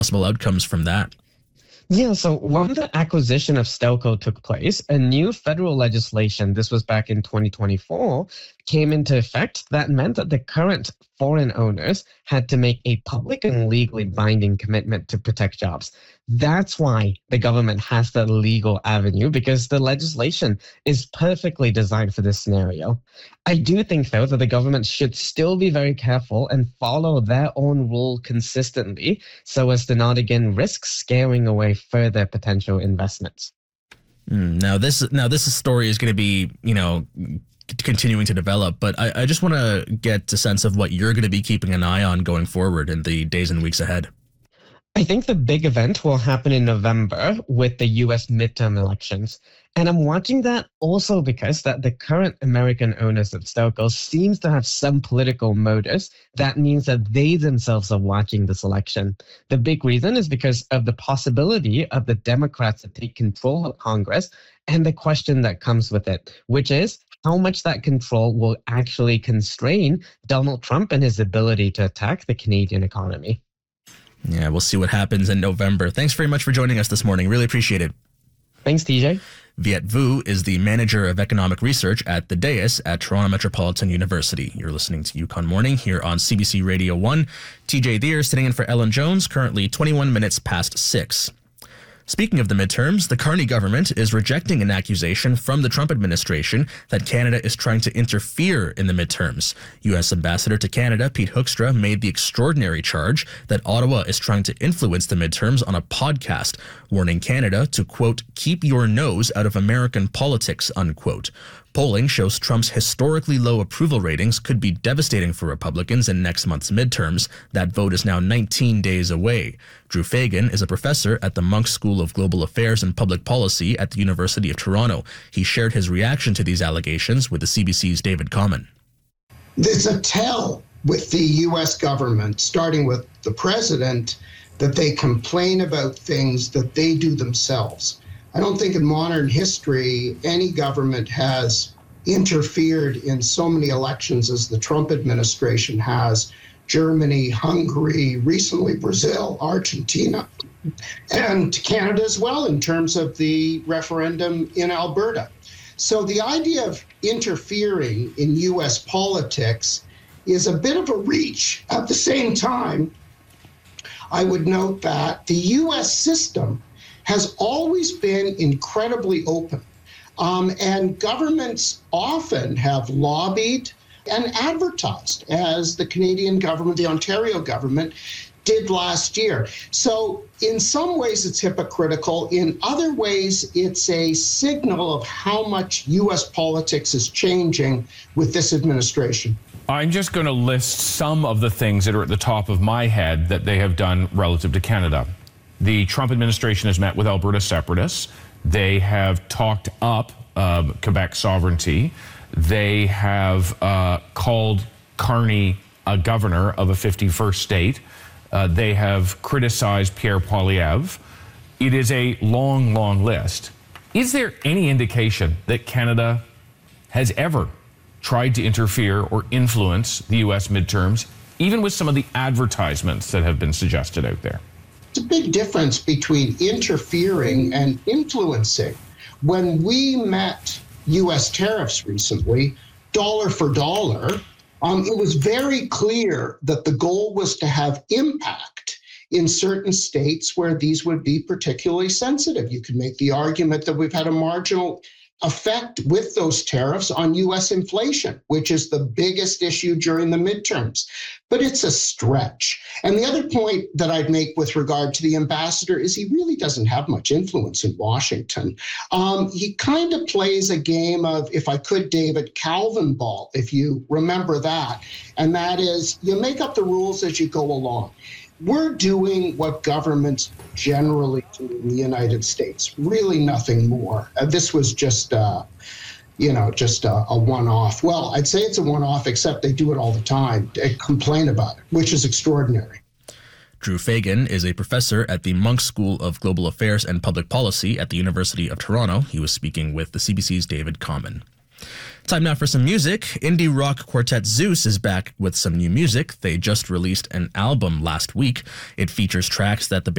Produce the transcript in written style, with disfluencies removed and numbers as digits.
possible outcomes from that? Yeah, so when the acquisition of Stelco took place, a new federal legislation, this was back in 2024, came into effect that meant that the current foreign owners had to make a public and legally binding commitment to protect jobs. That's why the government has the legal avenue, because the legislation is perfectly designed for this scenario. I do think, though, that the government should still be very careful and follow their own rule consistently so as to not again risk scaring away further potential investments. Now this story is going to be, continuing to develop, but I just want to get a sense of what you're going to be keeping an eye on going forward in the days and weeks ahead. I think the big event will happen in November with the US midterm elections. And I'm watching that also because that the current American owners of Stelco seems to have some political motives. That means that they themselves are watching this election. The big reason is because of the possibility of the Democrats to take control of Congress and the question that comes with it, which is how much that control will actually constrain Donald Trump and his ability to attack the Canadian economy. Yeah, we'll see what happens in November. Thanks very much for joining us this morning. Really appreciate it. Thanks, TJ. Viet Vu is the Manager of Economic Research at the Deis at Toronto Metropolitan University. You're listening to Yukon Morning here on CBC Radio 1. TJ Thier sitting in for Ellen Jones, currently 21 minutes past 6. Speaking of the midterms, the Carney government is rejecting an accusation from the Trump administration that Canada is trying to interfere in the midterms. U.S. Ambassador to Canada, Pete Hoekstra, made the extraordinary charge that Ottawa is trying to influence the midterms on a podcast, warning Canada to, quote, keep your nose out of American politics, unquote. Polling shows Trump's historically low approval ratings could be devastating for Republicans in next month's midterms. That vote is now 19 days away. Drew Fagan is a professor at the Munk School of Global Affairs and Public Policy at the University of Toronto. He shared his reaction to these allegations with the CBC's David Common. There's a tell with the U.S. government, starting with the president, that they complain about things that they do themselves. I don't think in modern history any government has interfered in so many elections as the Trump administration has. Germany, Hungary, recently Brazil, Argentina, and Canada as well in terms of the referendum in Alberta. So the idea of interfering in U.S. politics is a bit of a reach. At the same time, I would note that the U.S. system has always been incredibly open. And governments often have lobbied and advertised, as the Canadian government, the Ontario government, did last year. So in some ways it's hypocritical. In other ways, it's a signal of how much U.S. politics is changing with this administration. I'm just going to list some of the things that are at the top of my head that they have done relative to Canada. The Trump administration has met with Alberta separatists. They have talked up Quebec sovereignty. They have called Carney a governor of a 51st state. They have criticized Pierre Poilievre. It is a long, long list. Is there any indication that Canada has ever tried to interfere or influence the U.S. midterms, even with some of the advertisements that have been suggested out there? There's a big difference between interfering and influencing. When we met U.S. tariffs recently, dollar for dollar, it was very clear that the goal was to have impact in certain states where these would be particularly sensitive. You could make the argument that we've had a marginal effect with those tariffs on U.S. inflation, which is the biggest issue during the midterms. But it's a stretch. And the other point that I'd make with regard to the ambassador is he really doesn't have much influence in Washington. He kind of plays a game of, if I could, David, Calvin ball, if you remember that. And that is, you make up the rules as you go along. We're doing what governments generally do in the United States, really nothing more. This was just a one-off. Well, I'd say it's a one-off, except they do it all the time. They complain about it, which is extraordinary. Drew Fagan is a professor at the Munk School of Global Affairs and Public Policy at the University of Toronto. He was speaking with the CBC's David Common. Time now for some music. Indie rock quartet Zeus is back with some new music. They just released an album last week. It features tracks that the band